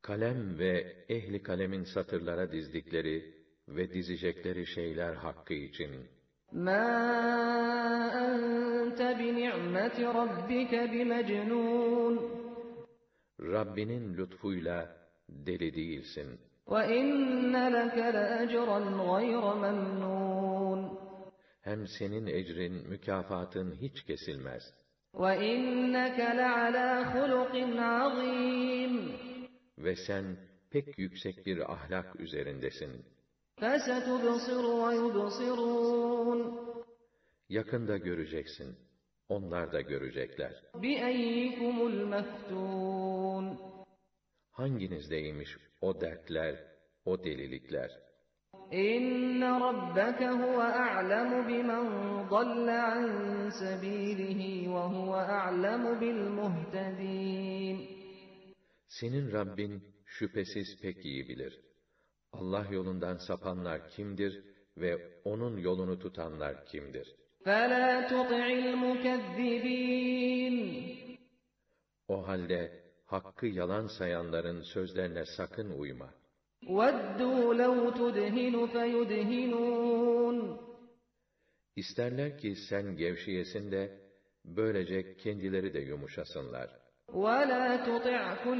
Kalem ve ehli kalemin satırlara dizdikleri ve dizecekleri şeyler hakkı için. مَا أَنْتَ بِنِعْمَةِ رَبِّكَ بِمَجْنُونٍ Rabbinin lütfuyla deli değilsin. وَإِنَّ لَكَ لَأَجْرًا غَيْرَ مَمْنُونٍ Hem senin ecrin, mükafatın hiç kesilmez. وَإِنَّكَ لَعَلَى خُلُقٍ عَظِيمٍ Ve sen pek yüksek bir ahlak üzerindesin. فَسَتُبْصِرُ وَيُبْصِرُونَ Yakında göreceksin. Onlar da görecekler. بِأَيِّكُمُ الْمَفْتُونُ Hanginizdeymiş o dertler, o delilikler? إِنَّ رَبَّكَ هُوَ أَعْلَمُ بِمَنْ ضَلَّ عَنْ سَبِيلِهِ وَهُوَ أَعْلَمُ بِالْمُهْتَدِينَ Senin Rabbin şüphesiz pek iyi bilir. Allah yolundan sapanlar kimdir ve onun yolunu tutanlar kimdir? فَلَا تُطِعِ الْمُكَذِّبِينَ O halde hakkı yalan sayanların sözlerine sakın uyma. وَدُّوا لَوْ تُدْهِنُ فَيُدْهِنُونَ İsterler ki sen gevşeyesin de böylece kendileri de yumuşasınlar. وَلَا تُطِعْ كُلَّ